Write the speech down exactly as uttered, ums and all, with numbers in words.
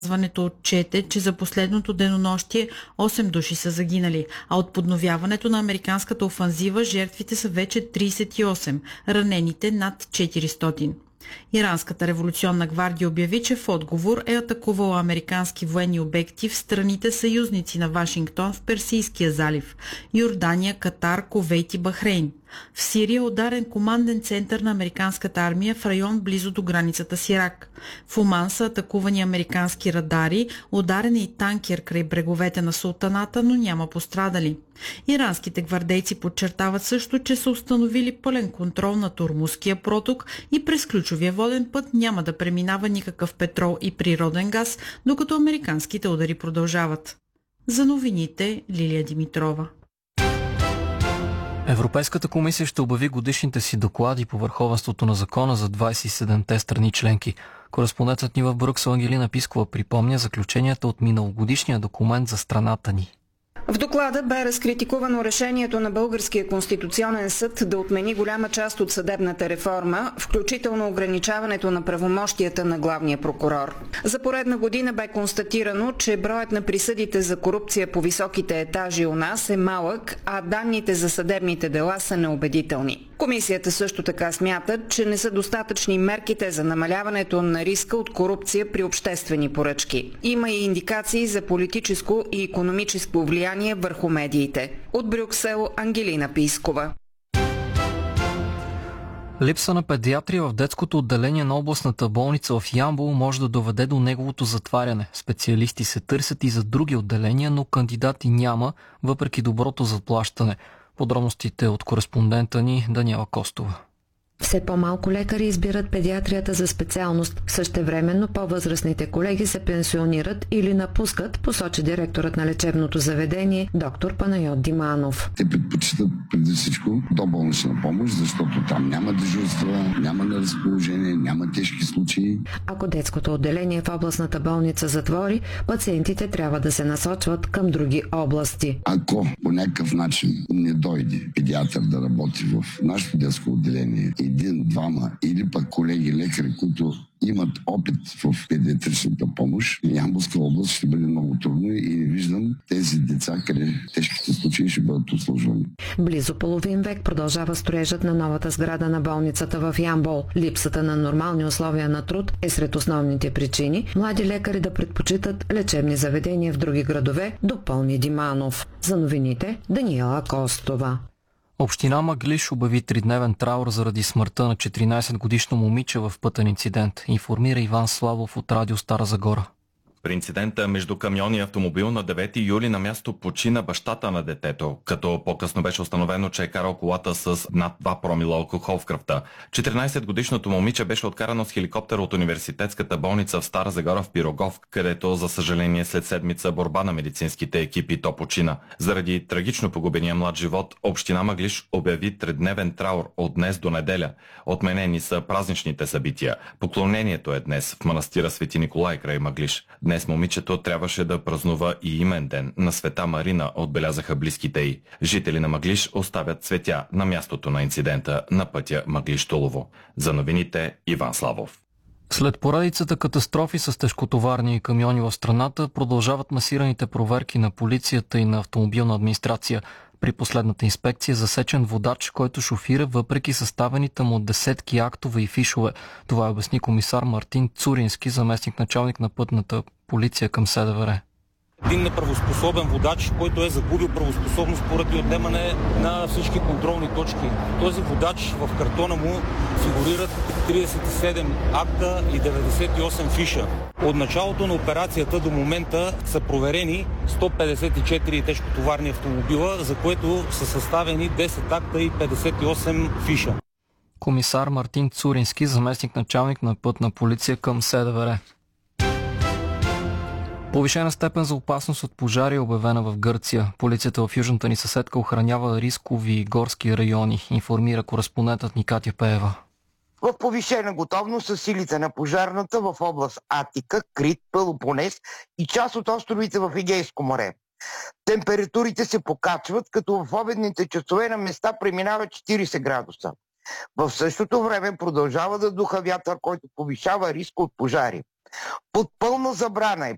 Зването отчете, че за последното денонощие осем души са загинали, а от подновяването на американската офанзива жертвите са вече тридесет и осем, ранените над четиристотин. Иранската революционна гвардия обяви, че в отговор е атакувала американски военни обекти в страните съюзници на Вашингтон в Персийския залив – Йордания, Катар, Кувейт и Бахрейн. В Сирия е ударен команден център на американската армия в район близо до границата с Ирак. В Оман са атакувани американски радари, ударен е и танкер край бреговете на Султаната, но няма пострадали. Иранските гвардейци подчертават също, че са установили пълен контрол на Ормузския проток и през ключовия воден път няма да преминава никакъв петрол и природен газ, докато американските удари продължават. За новините Лилия Димитрова. Европейската комисия ще обяви годишните си доклади по върховенството на закона за двадесет и седемте страни членки. Кореспондентът ни в Брюксел Ангелина Пискова припомня заключенията от миналогодишния документ за страната ни. В доклада бе разкритикувано решението на Българския конституционен съд да отмени голяма част от съдебната реформа, включително ограничаването на правомощията на главния прокурор. За поредна година бе констатирано, че броят на присъдите за корупция по високите етажи у нас е малък, а данните за съдебните дела са неубедителни. Комисията също така смята, че не са достатъчни мерките за намаляването на риска от корупция при обществени поръчки. Има и индикации за политическо и икономическо влияние върху медиите. От Брюксел Ангелина Пискова. Липса на педиатрия в детското отделение на областната болница в Ямбол може да доведе до неговото затваряне. Специалисти се търсят и за други отделения, но кандидати няма, въпреки доброто заплащане. Подробностите от кореспондента ни Даниела Костова. Все по-малко лекари избират педиатрията за специалност. Същевременно по-възрастните колеги се пенсионират или напускат, посочи директорът на лечебното заведение доктор Панайот Диманов. Те предпочитат преди всичко доболнична помощ, защото там няма дежурства, няма на разположение, няма тежки случаи. Ако детското отделение в областната болница затвори, пациентите трябва да се насочват към други области. Ако по някакъв начин не дойде педиатър да работи в нашето детско отделение, един, двама или пък колеги лекари, които имат опит в педиатричната помощ, Ямболска област ще бъде много трудно и не виждам тези деца, къде тежките случаи ще бъдат обслужвани. Близо половин век продължава строежът на новата сграда на болницата в Ямбол. Липсата на нормални условия на труд е сред основните причини млади лекари да предпочитат лечебни заведения в други градове, допълни Диманов. За новините Даниела Костова. Община Мъглиж обяви тридневен траур заради смъртта на четиринадесетгодишно момиче в пътен инцидент, информира Иван Славов от радио Стара Загора. При инцидента между камион и автомобил на девети юли на място почина бащата на детето, като по-късно беше установено, че е карал колата с над два промила алкохол в кръвта. четиринадесетгодишното момиче беше откарано с хеликоптер от университетската болница в Стара Загора в Пирогов, където, за съжаление, след седмица борба на медицинските екипи то почина. Заради трагично погубения млад живот, община Мъглиж обяви тридневен траур от днес до неделя. Отменени са празничните събития. Поклонението е днес в манастира Свети Николай край Мъглиж. Днес момичето трябваше да празнува и имен ден на Света Марина, отбелязаха близките й. Жители на Мъглиж оставят цветя на мястото на инцидента на пътя Мъглиж-Тулово. За новините Иван Славов. След поредицата катастрофи с тежкотоварни камиони в страната продължават масираните проверки на полицията и на автомобилна администрация. При последната инспекция засечен водач, който шофира въпреки съставените му десетки актове и фишове. Това обясни комисар Мартин Цурински, заместник началник на пътната полиция към СДВР. Един неправоспособен водач, който е загубил правоспособност поради отнемане на всички контролни точки. Този водач в картона му фигурират тридесет и седем акта и деветдесет и осем фиша. От началото на операцията до момента са проверени сто петдесет и четири тежкотоварни автомобила, за което са съставени десет акта и петдесет и осем фиша. Комисар Мартин Цурински, заместник началник на пътна полиция към СДВР. Повишена степен за опасност от пожари е обявена в Гърция. Полицията в южната ни съседка охранява рискови горски райони, информира кореспондентът ни Катя Пеева. В повишена готовност са силите на пожарната в област Атика, Крит, Пелопонес и част от островите в Егейско море. Температурите се покачват, като в обедните часове на места преминава четиридесет градуса. В същото време продължава да духа вятър, който повишава риска от пожари. Под пълна забрана е